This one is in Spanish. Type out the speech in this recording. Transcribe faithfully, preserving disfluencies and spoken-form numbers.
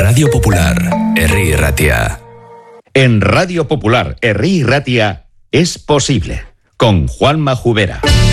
Radio Popular, Herri Ratia. En Radio Popular, Herri Ratia, es posible. Con Juanma Jubera.